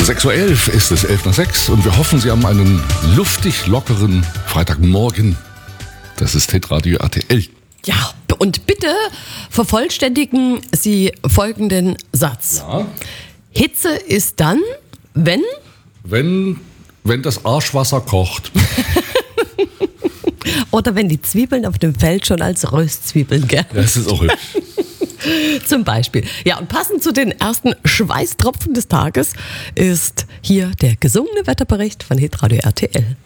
6:11 Uhr ist es, 11:06 und wir hoffen, Sie haben einen luftig lockeren Freitagmorgen. Das ist Hitradio RTL. Ja, und bitte vervollständigen Sie folgenden Satz. Ja. Hitze ist dann, wenn? Wenn das Arschwasser kocht. Oder wenn die Zwiebeln auf dem Feld schon als Röstzwiebeln gelten. Das ist auch hübsch. Zum Beispiel. Ja, und passend zu den ersten Schweißtropfen des Tages ist hier der gesungene Wetterbericht von Hitradio RTL.